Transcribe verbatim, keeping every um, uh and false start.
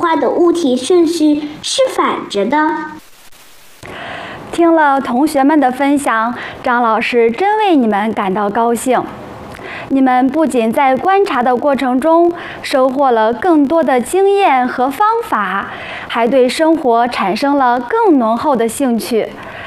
化的物体顺序是反着的。 听了同学们的分享，张老师真为你们感到高兴。你们不仅在观察的过程中收获了更多的经验和方法，还对生活产生了更浓厚的兴趣，